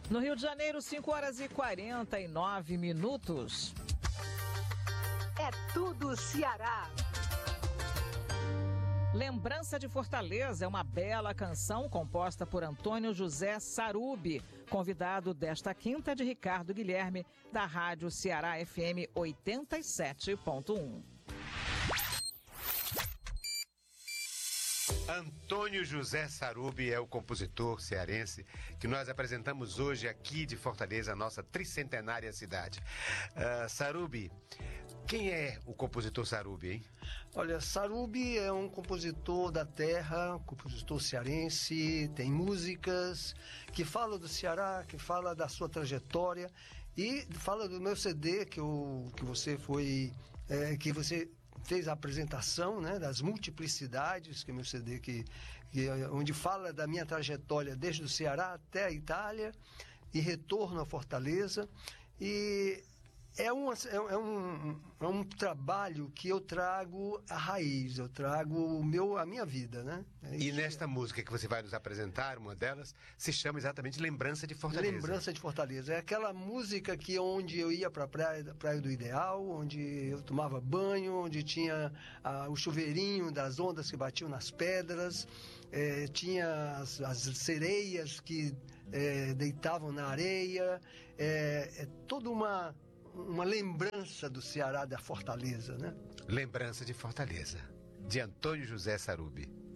No Rio de Janeiro, 5 horas e 49 minutos. É tudo Ceará. Lembrança de Fortaleza é uma bela canção composta por Antônio José Sarubi, convidado desta quinta de Ricardo Guilherme, da Rádio Ceará FM 87.1. Antônio José Sarubi é o compositor cearense que nós apresentamos hoje aqui de Fortaleza, a nossa tricentenária cidade. Sarubi, quem é o compositor Sarubi, hein? Olha, Sarubi é um compositor da terra, compositor cearense, tem músicas que falam do Ceará, que fala da sua trajetória e fala do meu CD que você fez a apresentação, né, das multiplicidades, que é meu CD onde fala da minha trajetória desde o Ceará até a Itália e retorno a Fortaleza. E é um trabalho que eu trago a raiz, eu trago a minha vida, né? E nesta música que você vai nos apresentar, uma delas, se chama exatamente Lembrança de Fortaleza. Lembrança de Fortaleza. É aquela música onde eu ia para a praia do Ideal, onde eu tomava banho, onde tinha o chuveirinho das ondas que batiam nas pedras, tinha as sereias que deitavam na areia, toda uma lembrança do Ceará, da Fortaleza, né? Lembrança de Fortaleza, de Antônio José Sarubi.